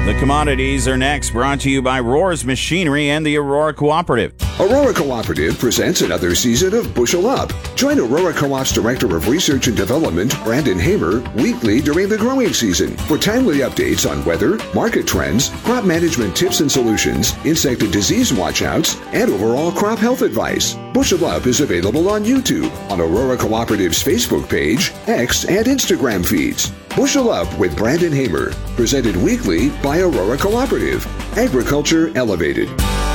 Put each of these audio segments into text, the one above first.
The commodities are next, brought to you by Rohr's Machinery and the Aurora Cooperative. Aurora Cooperative presents another season of Bushel Up. Join Aurora Co-op's Director of Research and Development, Brandon Hamer, weekly during the growing season for timely updates on weather, market trends, crop management tips and solutions, insect and disease watchouts, and overall crop health advice. Bushel Up is available on YouTube, on Aurora Cooperative's Facebook page, X, and Instagram feeds. Bushel Up with Brandon Hamer, presented weekly by Aurora Cooperative. Agriculture Elevated.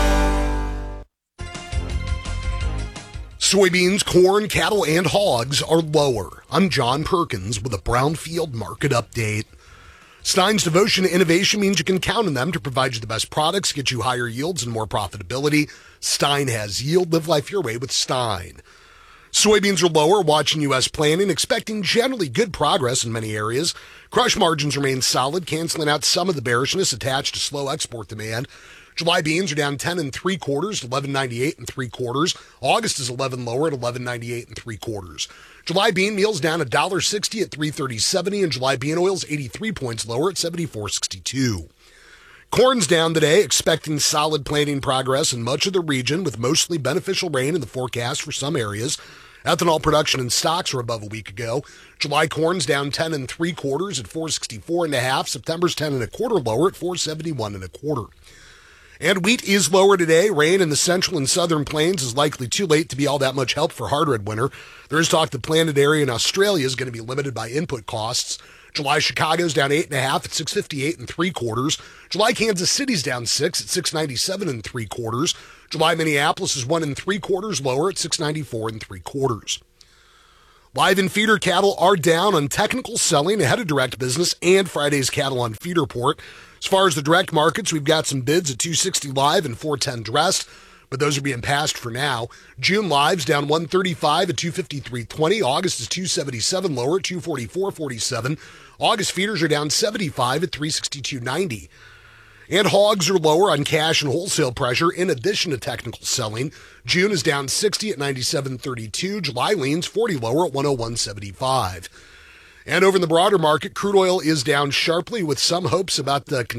Soybeans, corn, cattle, and hogs are lower. I'm John Perkins with a Brownfield Market Update. Stein's devotion to innovation means you can count on them to provide you the best products, get you higher yields and more profitability. Stein has yield. Live life your way with Stein. Soybeans are lower, watching U.S. planting, expecting generally good progress in many areas. Crush margins remain solid, canceling out some of the bearishness attached to slow export demand. July beans are down 10 3/4 to 11.98 3/4. August is 11 lower at 11.98 3/4. July bean meal's down $1.60 at $3.30.70, and July bean oil's 83 points lower at $74.62. Corn's down today, expecting solid planting progress in much of the region with mostly beneficial rain in the forecast for some areas. Ethanol production and stocks are above a week ago. July corn's down 10 3/4 at 464.5. September's 10 1/4 lower at 471 1/4. And wheat is lower today. Rain in the central and southern plains is likely too late to be all that much help for hard red winter. There is talk the planted area in Australia is going to be limited by input costs. July Chicago's down 8.5 at 658 3/4. July Kansas City's down 6 at 697 3/4. July Minneapolis is 1 3/4 lower at 694 3/4. Live and feeder cattle are down on technical selling ahead of direct business and Friday's cattle on feed report. As far as the direct markets, we've got some bids at 260 live and 410 dressed, but those are being passed for now. June live's down 135 at 253.20. August is 277 lower at 244.47. August feeders are down 75 at 362.90. And hogs are lower on cash and wholesale pressure in addition to technical selling. June is down 60 at 97.32. July leans 40 lower at 101.75. And over in the broader market, crude oil is down sharply with some hopes about a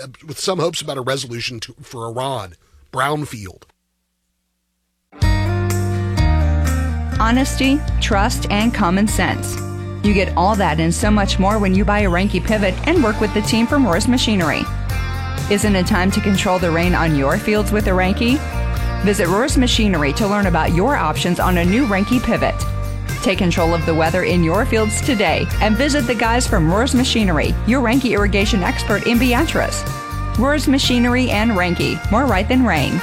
resolution for Iran. Brownfield. Honesty, trust, and common sense. You get all that and so much more when you buy a Reinke pivot and work with the team from Rohr's Machinery. Isn't it time to control the rain on your fields with a Reinke? Visit Rohr's Machinery to learn about your options on a new Reinke pivot. Take control of the weather in your fields today and visit the guys from Rohr's Machinery, your Reinke irrigation expert in Beatrice. Rohr's Machinery and Reinke, more right than rain.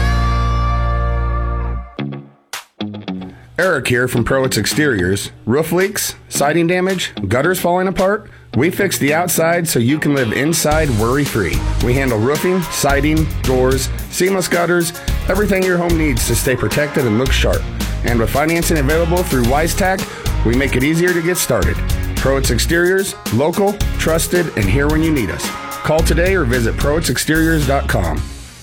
Eric here from Proitz Exteriors. Roof leaks, siding damage, gutters falling apart? We fix the outside so you can live inside worry-free. We handle roofing, siding, doors, seamless gutters, everything your home needs to stay protected and look sharp. And with financing available through WiseTac, we make it easier to get started. Proitz Exteriors, local, trusted, and here when you need us. Call today or visit proitzexteriors.com.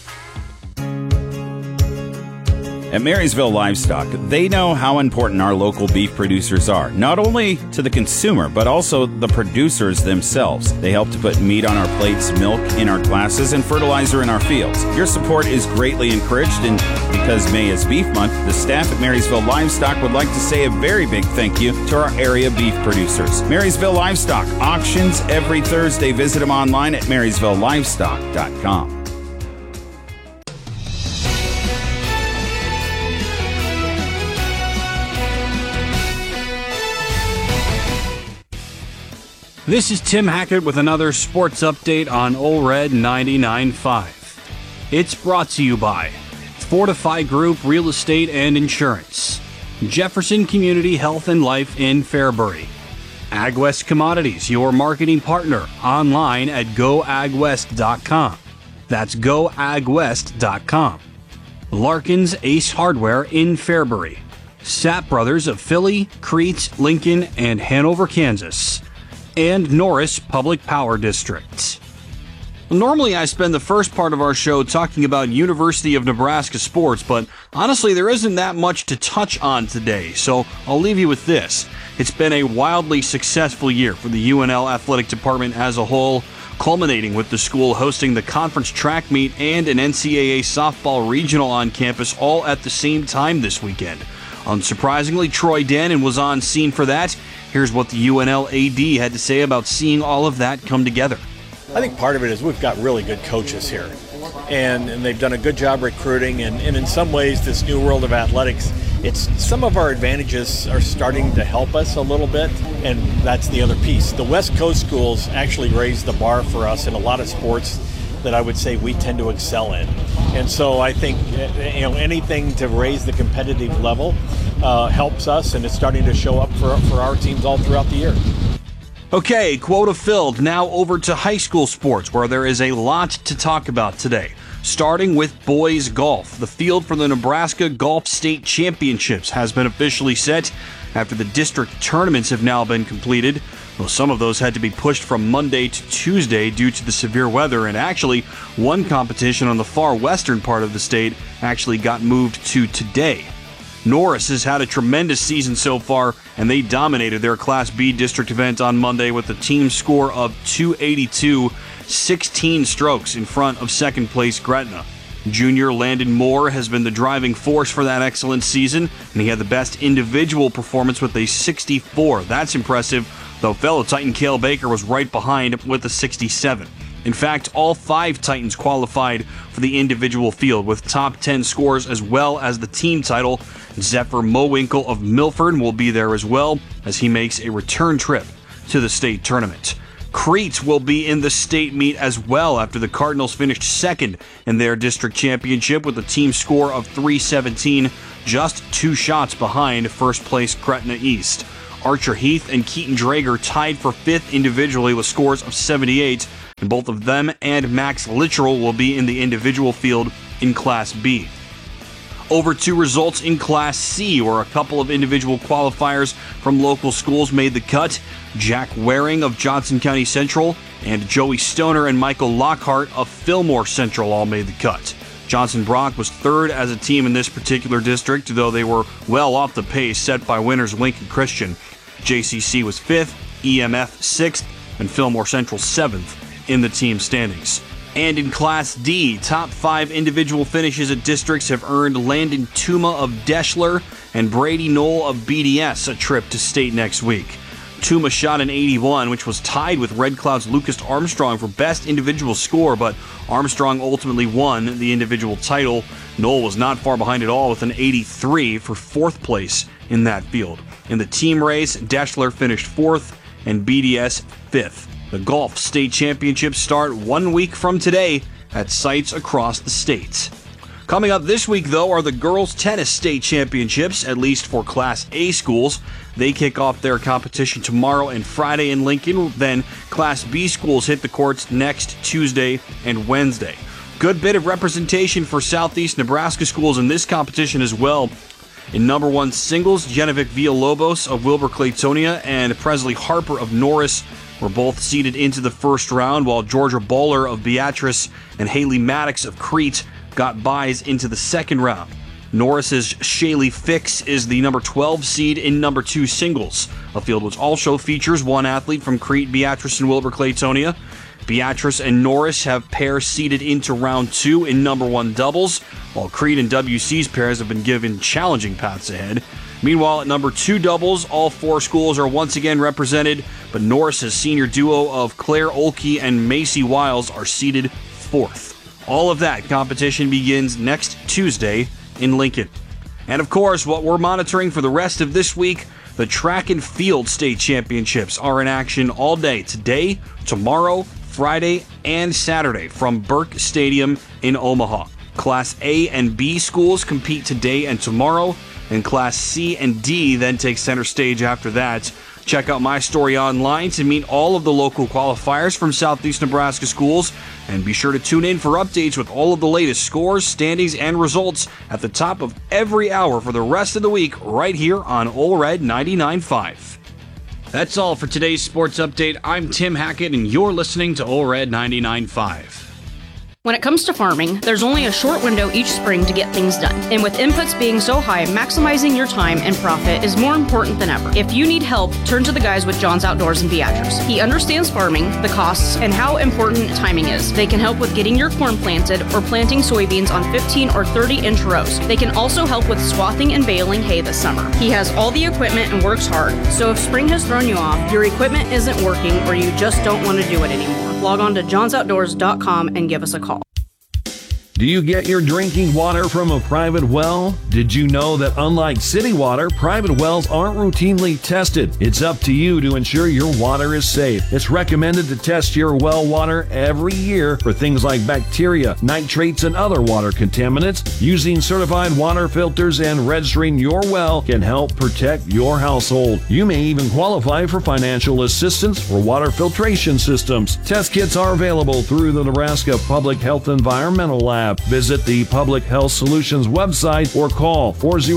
At Marysville Livestock, they know how important our local beef producers are, not only to the consumer, but also the producers themselves. They help to put meat on our plates, milk in our glasses, and fertilizer in our fields. Your support is greatly encouraged, and because May is Beef Month, the staff at Marysville Livestock would like to say a very big thank you to our area beef producers. Marysville Livestock, auctions every Thursday. Visit them online at marysvillelivestock.com. This is Tim Hackett with another sports update on Ole Red 99.5. It's brought to you by Fortify Group Real Estate and Insurance, Jefferson Community Health and Life in Fairbury, AgWest Commodities, your marketing partner, online at goagwest.com. That's goagwest.com. Larkin's Ace Hardware in Fairbury, Sapp Brothers of Philly, Crete, Lincoln, and Hanover, Kansas, and Norris Public Power District. Normally I spend the first part of our show talking about University of Nebraska sports, but honestly there isn't that much to touch on today, so I'll leave you with this. It's been a wildly successful year for the UNL athletic department as a whole. culminating with the school hosting the conference track meet and an NCAA softball regional on campus all at the same time this weekend. Unsurprisingly, Troy Dannon was on scene for that. Here's what the UNL AD had to say about seeing all of that come together. I think part of it is we've got really good coaches here, and they've done a good job recruiting, and in some ways this new world of athletics, some of our advantages are starting to help us a little bit, and that's the other piece. The West Coast schools actually raised the bar for us in a lot of sports that I would say we tend to excel in. And so I think anything to raise the competitive level helps us, and it's starting to show up for our teams all throughout the year. Okay, quota filled. Now over to high school sports, where there is a lot to talk about today. Starting with boys golf. The field for the Nebraska Golf State Championships has been officially set after the district tournaments have now been completed. Well, some of those had to be pushed from Monday to Tuesday due to the severe weather, and actually one competition on the far western part of the state actually got moved to today. Norris has had a tremendous season so far, and they dominated their Class B district event on Monday with a team score of 282, 16 strokes in front of second place Gretna. Junior Landon Moore has been the driving force for that excellent season, and he had the best individual performance with a 64. That's impressive, though fellow Titan Cale Baker was right behind with a 67. In fact, all 5 Titans qualified for the individual field with top 10 scores as well as the team title. Zephyr Mowinkle of Milford will be there as well as he makes a return trip to the state tournament. Crete will be in the state meet as well after the Cardinals finished second in their district championship with a team score of 317, just 2 shots behind first place Gretna East. Archer Heath and Keaton Drager tied for 5th individually with scores of 78, and both of them and Max Littrell will be in the individual field in Class B. Over to results in Class C, where a couple of individual qualifiers from local schools made the cut. Jack Waring of Johnson County Central and Joey Stoner and Michael Lockhart of Fillmore Central all made the cut. Johnson Brock was 3rd as a team in this particular district, though they were well off the pace set by winners Lincoln Christian. JCC was 5th, EMF 6th, and Fillmore Central 7th in the team standings. And in Class D, top 5 individual finishes at districts have earned Landon Tuma of Deschler and Brady Knoll of BDS a trip to state next week. Tuma shot an 81, which was tied with Red Cloud's Lucas Armstrong for best individual score, but Armstrong ultimately won the individual title. Knoll was not far behind at all with an 83 for 4th place in that field. In the team race, Deschler finished 4th and BDS 5th. The Golf State Championships start 1 week from today at sites across the state. Coming up this week, though, are the Girls Tennis State Championships, at least for Class A schools. They kick off their competition tomorrow and Friday in Lincoln. Then Class B schools hit the courts next Tuesday and Wednesday. Good bit of representation for Southeast Nebraska schools in this competition as well. In number 1 singles, Genevieve Villalobos of Wilber-Claytonia and Presley Harper of Norris were both seeded into the first round, while Georgia Bowler of Beatrice and Haley Maddox of Crete got byes into the second round. Norris's Shaylee Fix is the number 12 seed in number 2 singles, a field which also features 1 athlete from Crete, Beatrice, and Wilber-Claytonia. Beatrice and Norris have pairs seeded into round 2 in number 1 doubles, while Crete and WC's pairs have been given challenging paths ahead. Meanwhile, at number 2 doubles, all 4 schools are once again represented, but Norris's senior duo of Claire Olkey and Macy Wiles are seeded 4th. All of that competition begins next Tuesday in Lincoln. And of course, what we're monitoring for the rest of this week, the Track and Field State Championships are in action all day today, tomorrow, Friday, and Saturday from Burke Stadium in Omaha. Class A and B schools compete today and tomorrow, and Class C and D then take center stage after that. Check out my story online to meet all of the local qualifiers from Southeast Nebraska schools, and be sure to tune in for updates with all of the latest scores, standings, and results at the top of every hour for the rest of the week right here on Ole Red 99.5. That's all for today's sports update. I'm Tim Hackett, and you're listening to Ole Red 99.5. When it comes to farming, there's only a short window each spring to get things done. And with inputs being so high, maximizing your time and profit is more important than ever. If you need help, turn to the guys with John's Outdoors in Beatrice. He understands farming, the costs, and how important timing is. They can help with getting your corn planted or planting soybeans on 15 or 30-inch rows. They can also help with swathing and baling hay this summer. He has all the equipment and works hard. So if spring has thrown you off, your equipment isn't working, or you just don't want to do it anymore, log on to johnsoutdoors.com and give us a call. Do you get your drinking water from a private well? Did you know that unlike city water, private wells aren't routinely tested? It's up to you to ensure your water is safe. It's recommended to test your well water every year for things like bacteria, nitrates, and other water contaminants. Using certified water filters and registering your well can help protect your household. You may even qualify for financial assistance for water filtration systems. Test kits are available through the Nebraska Public Health Environmental Lab. Visit the Public Health Solutions website or call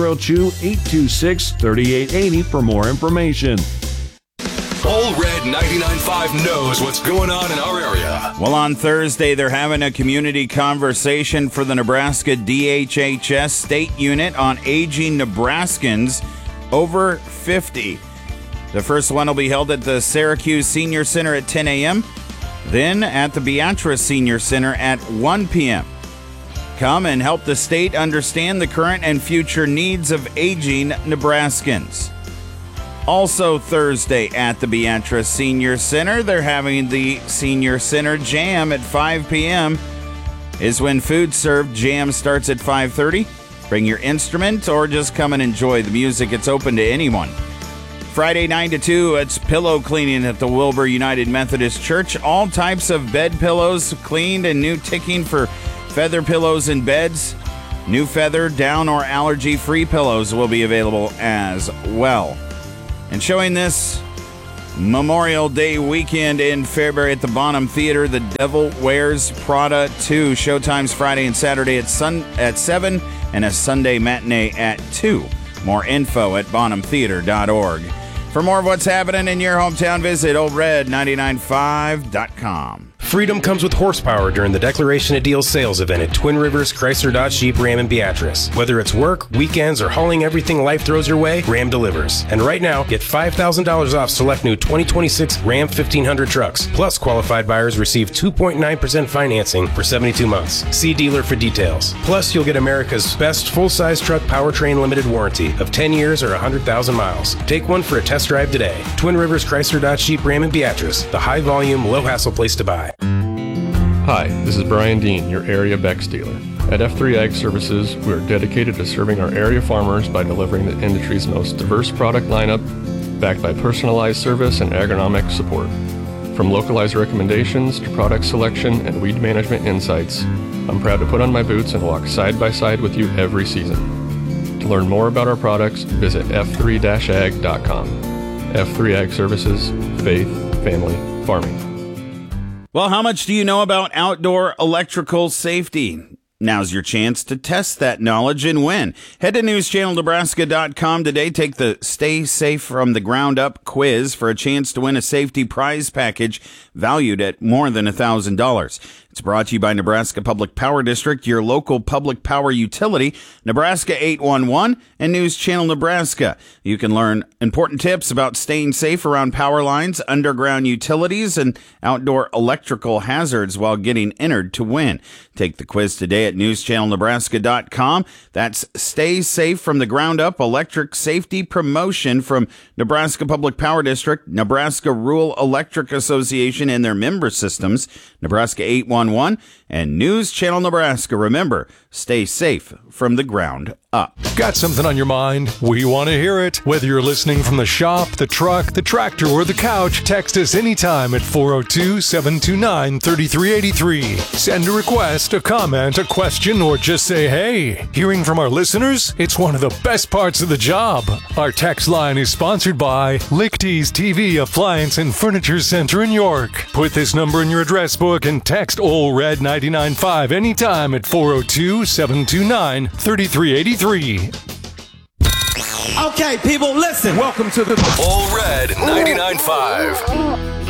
402-826-3880 for more information. Ole Red 99.5 knows what's going on in our area. Well, on Thursday, they're having a community conversation for the Nebraska DHHS State Unit on Aging Nebraskans over 50. The first one will be held at the Syracuse Senior Center at 10 a.m., then at the Beatrice Senior Center at 1 p.m. Come and help the state understand the current and future needs of aging Nebraskans. Also Thursday at the Beatrice Senior Center, they're having the Senior Center Jam at 5 p.m. is when food served. Jam starts at 5:30. Bring your instrument or just come and enjoy the music. It's open to anyone. Friday 9 to 2, it's pillow cleaning at the Wilbur United Methodist Church. All types of bed pillows cleaned and new ticking for feather pillows and beds. New feather, down, or allergy-free pillows will be available as well. And showing this Memorial Day weekend in Fairbury at the Bonham Theater, The Devil Wears Prada 2. Showtimes Friday and Saturday at 7 and a Sunday matinee at 2. More info at bonhamtheater.org. For more of what's happening in your hometown, visit oldred995.com. Freedom comes with horsepower during the Declaration of Deals sales event at Twin Rivers Chrysler Dodge Jeep Ram in Beatrice. Whether it's work, weekends, or hauling everything life throws your way, Ram delivers. And right now, get $5,000 off select new 2026 Ram 1500 trucks. Plus, qualified buyers receive 2.9% financing for 72 months. See dealer for details. Plus, you'll get America's best full-size truck powertrain limited warranty of 10 years or 100,000 miles. Take one for a test drive today. Twin Rivers Chrysler Dodge Jeep Ram in Beatrice, the high-volume, low-hassle place to buy. Hi, this is Brian Dean, your area Beck's dealer. At F3 Ag Services, we are dedicated to serving our area farmers by delivering the industry's most diverse product lineup, backed by personalized service and agronomic support. From localized recommendations to product selection and weed management insights, I'm proud to put on my boots and walk side by side with you every season. To learn more about our products, visit f3-ag.com. F3 Ag Services, faith, family, farming. Well, how much do you know about outdoor electrical safety? Now's your chance to test that knowledge and win. Head to newschannelnebraska.com today. Take the Stay Safe from the Ground Up quiz for a chance to win a safety prize package valued at more than $1,000. It's brought to you by Nebraska Public Power District, your local public power utility, Nebraska 811, and News Channel Nebraska. You can learn important tips about staying safe around power lines, underground utilities, and outdoor electrical hazards while getting entered to win. Take the quiz today at newschannelnebraska.com. That's Stay Safe from the Ground Up electric safety promotion from Nebraska Public Power District, Nebraska Rural Electric Association and their member systems, Nebraska 811, and News Channel Nebraska. Remember, stay safe from the ground up. Got something on your mind? We want to hear it. Whether you're listening from the shop, the truck, the tractor, or the couch, text us anytime at 402-729-3383. Send a request, a comment, a question, or just say hey. Hearing from our listeners, it's one of the best parts of the job. Our text line is sponsored by Lichty's TV Appliance and Furniture Center in York. Put this number in your address book and text Ole Red 99.5 anytime at 402-729-3383. Okay, people, listen. Welcome to the Ole Red 99.5.